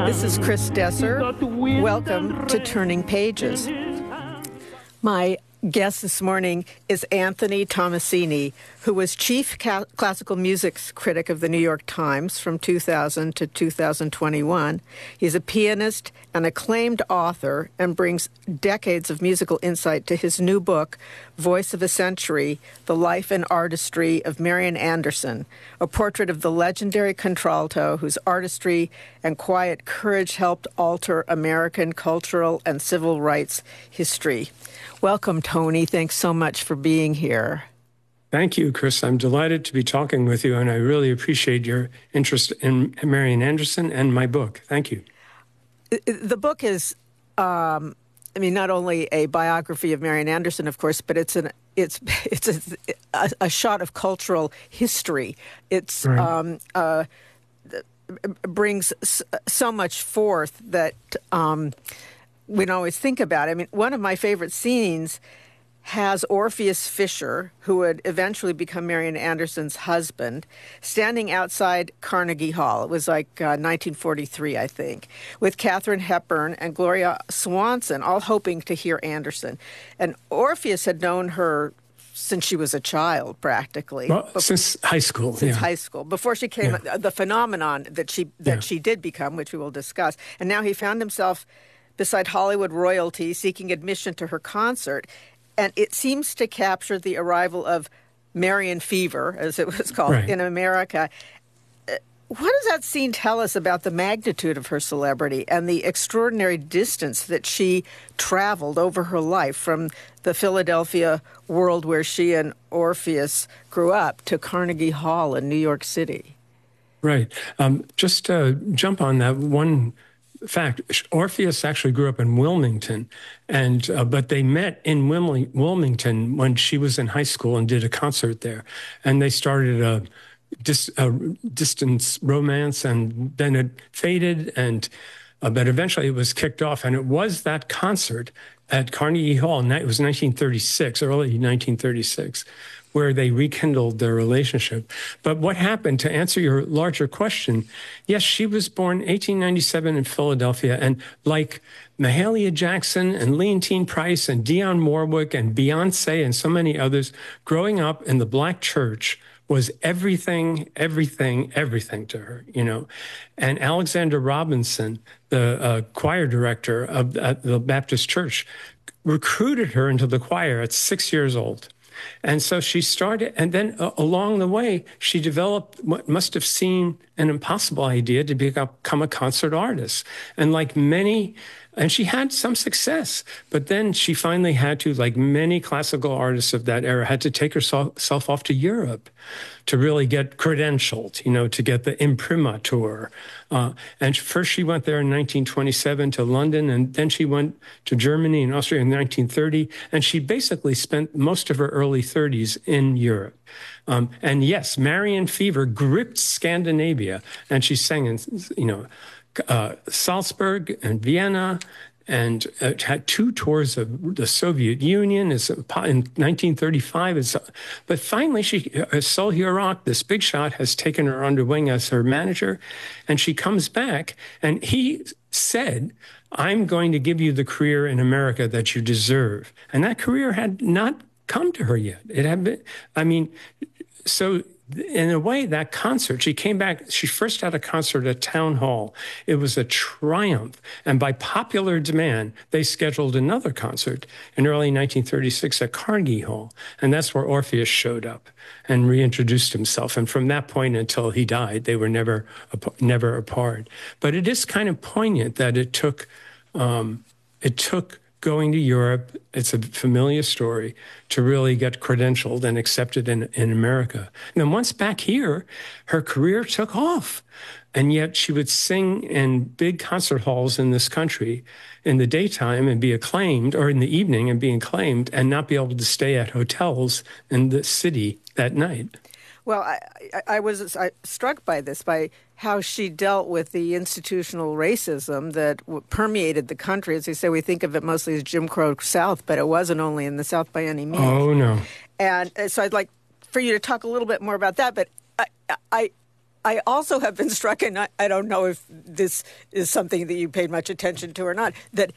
This is Chris Desser. Welcome to Turning Pages. My guest this morning is Anthony Tommasini, who was chief classical music critic of the New York Times from 2000 to 2021. He's a pianist and acclaimed author and brings decades of musical insight to his new book, Voice of a Century, The Life and Artistry of Marian Anderson, a portrait of the legendary contralto whose artistry and quiet courage helped alter American cultural and civil rights history. Welcome, Tony. Thanks so much for being here. Thank you, Chris. I'm delighted to be talking with you, and I really appreciate your interest in Marian Anderson and my book. Thank you. The book is, not only a biography of Marian Anderson, of course, but it's a shot of cultural history. It's right. Brings so much forth that we don't always think about. One of my favorite scenes has Orpheus Fisher, who would eventually become Marian Anderson's husband, standing outside Carnegie Hall. It was like 1943, I think, with Katharine Hepburn and Gloria Swanson, all hoping to hear Anderson. And Orpheus had known her since she was a child, practically. Well, since high school. Since high school, before she came, the phenomenon that she did become, which we will discuss. And now he found himself beside Hollywood royalty seeking admission to her concert. And it seems to capture the arrival of Marian fever, as it was called, in America. What does that scene tell us about the magnitude of her celebrity and the extraordinary distance that she traveled over her life from the Philadelphia world where she and Orpheus grew up to Carnegie Hall in New York City? Right. Just to jump on that one fact, Orpheus actually grew up in Wilmington, and but they met in Wilmington when she was in high school and did a concert there, and they started a distance romance, and then it faded, and but eventually it was kicked off, and it was that concert at Carnegie Hall, and it was 1936, early 1936, where they rekindled their relationship. But what happened, to answer your larger question, yes, she was born 1897 in Philadelphia, and like Mahalia Jackson and Leontyne Price and Dionne Warwick and Beyonce and so many others, growing up in the Black church was everything to her, you know. And Alexander Robinson, the choir director of the Baptist Church, recruited her into the choir at 6 years old. And so she started, and then along the way, she developed what must have seemed an impossible idea to become a concert artist. And like many, and she had some success, but then she finally had to, like many classical artists of that era, had to take herself off to Europe to really get credentialed, you know, to get the imprimatur. And first she went there in 1927 to London, and then she went to Germany and Austria in 1930. And she basically spent most of her early 30s in Europe. And yes, Marian fever gripped Scandinavia, and she sang in, you know, Salzburg and Vienna, and had two tours of the Soviet Union in 1935. But finally, Sol Hurok, this big shot, has taken her under wing as her manager, and she comes back, and he said, "I'm going to give you the career in America that you deserve." And that career had not come to her yet. It had been, so in a way, that concert, she came back, she first had a concert at Town Hall. It was a triumph. And by popular demand, they scheduled another concert in early 1936 at Carnegie Hall. And that's where Orpheus showed up and reintroduced himself. And from that point until he died, they were never apart. But it is kind of poignant that it took going to Europe, it's a familiar story, to really get credentialed and accepted in America. And then once back here, her career took off. And yet she would sing in big concert halls in this country in the daytime and be acclaimed, or in the evening and be acclaimed, and not be able to stay at hotels in the city that night. Well, I was struck by this, by how she dealt with the institutional racism that permeated the country. As you say, we think of it mostly as Jim Crow South, but it wasn't only in the South by any means. Oh, no. And so I'd like for you to talk a little bit more about that. But I also have been struck, and I don't know if this is something that you paid much attention to or not, that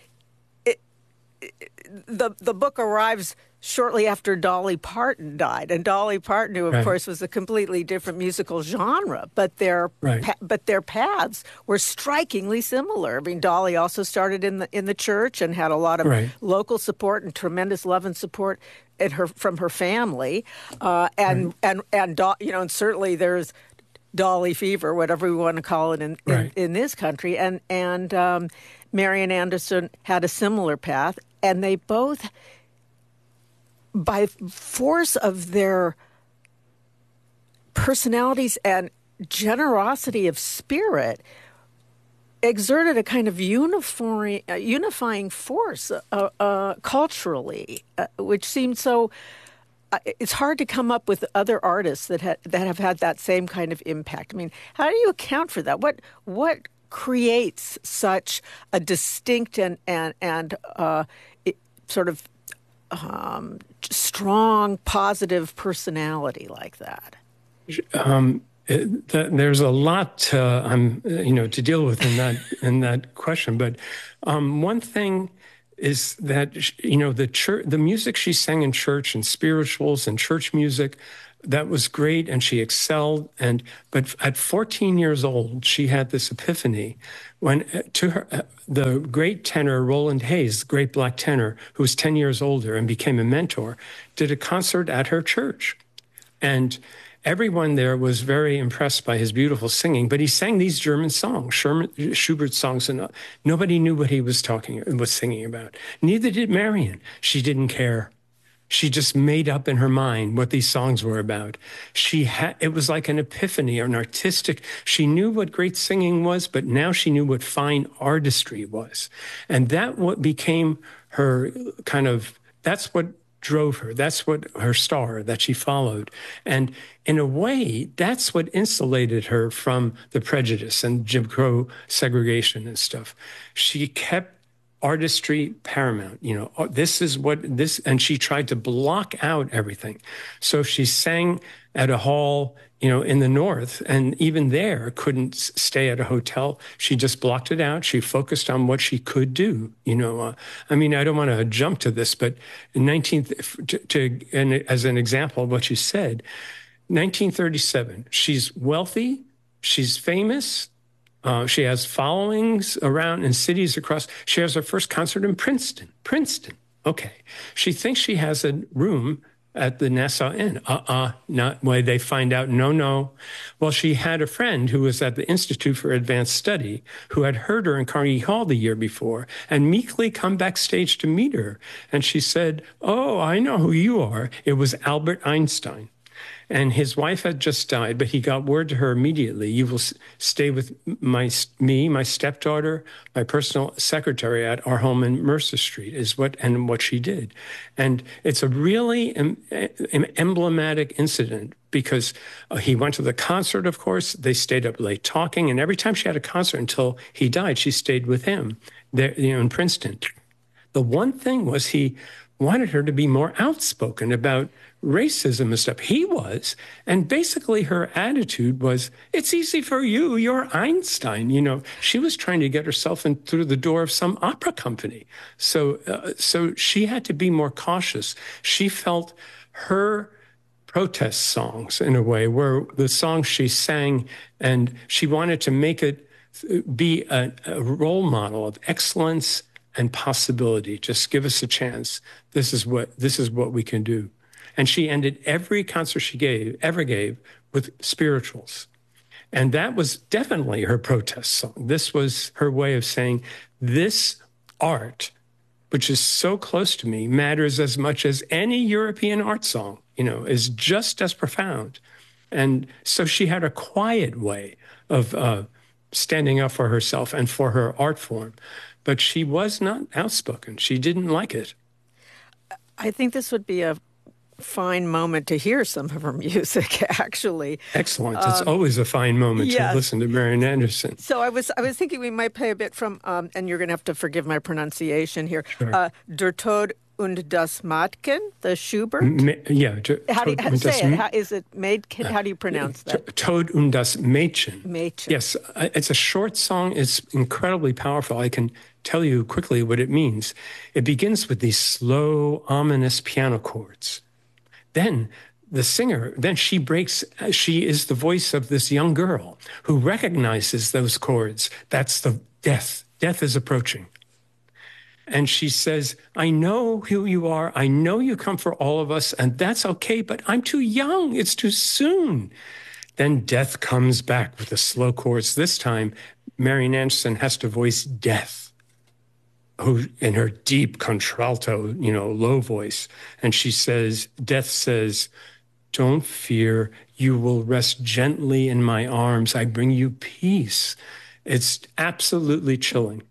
the book arrives shortly after Dolly Parton died, and Dolly Parton, who of course was a completely different musical genre, but their paths were strikingly similar. I mean, Dolly also started in the church and had a lot of local support and tremendous love and support from her family, and certainly there's Dolly fever, whatever we want to call it in this country, and Marian Anderson had a similar path, and they both, by force of their personalities and generosity of spirit, exerted a kind of unifying force culturally, which seemed so. It's hard to come up with other artists that have had that same kind of impact. I mean, how do you account for that? What creates such a distinct and sort of strong, positive personality like that? There's a lot to deal with in that question, but one thing is that the music she sang in church and spirituals and church music, that was great, and she excelled. But at 14 years old, she had this epiphany when the great tenor Roland Hayes, the great black tenor, who was 10 years older and became a mentor, did a concert at her church, and everyone there was very impressed by his beautiful singing, but he sang these German songs, Schubert songs, and nobody knew what he was singing about. Neither did Marian. She didn't care. She just made up in her mind what these songs were about. It was like an epiphany, an artistic. She knew what great singing was, but now she knew what fine artistry was, and that what became her that's what drove her. That's what her star that she followed. And in a way, that's what insulated her from the prejudice and Jim Crow segregation and stuff. She kept artistry paramount. And she tried to block out everything. So she sang at a hall, in the North, and even there couldn't stay at a hotel. She just blocked it out. She focused on what she could do. I don't want to jump to this, but as an example of what you said, 1937, she's wealthy, she's famous, she has followings around in cities across. She has her first concert in Princeton. Okay. She thinks she has a room at the Nassau Inn. Not why they find out. No. Well, she had a friend who was at the Institute for Advanced Study who had heard her in Carnegie Hall the year before and meekly come backstage to meet her. And she said, "Oh, I know who you are." It was Albert Einstein. And his wife had just died, but he got word to her immediately, "You will stay with my stepdaughter, my personal secretary at our home in Mercer Street," is what she did. And it's a really emblematic incident because he went to the concert, of course. They stayed up late talking. And every time she had a concert until he died, she stayed with him there, in Princeton. The one thing was he wanted her to be more outspoken about racism and stuff. He was. And basically her attitude was, "It's easy for you. You're Einstein." She was trying to get herself in through the door of some opera company. So she had to be more cautious. She felt her protest songs, in a way, were the songs she sang, and she wanted to make it be a role model of excellence and possibility. Just give us a chance. This is what we can do. And she ended every concert she ever gave with spirituals. And that was definitely her protest song. This was her way of saying, this art, which is so close to me, matters as much as any European art song, is just as profound. And so she had a quiet way of standing up for herself and for her art form. But she was not outspoken. She didn't like it. I think this would be a fine moment to hear some of her music, actually. Excellent. It's always a fine moment to listen to Marian Anderson. So I was thinking we might play a bit from, and you're going to have to forgive my pronunciation here, Sure. Der Tod und das Mädchen, the Schubert? How do you say it? Is it Mädchen? How do you pronounce that? Tod und das Mädchen. Mädchen. Yes, it's a short song. It's incredibly powerful. I can tell you quickly what it means. It begins with these slow, ominous piano chords. Then the singer, she is the voice of this young girl who recognizes those chords. That's the death. Death is approaching. And she says, I know who you are. I know you come for all of us, and that's okay, but I'm too young. It's too soon. Then death comes back with the slow chords. This time, Marian Anderson has to voice death, who in her deep contralto, low voice. And she says, death says, don't fear. You will rest gently in my arms. I bring you peace. It's absolutely chilling.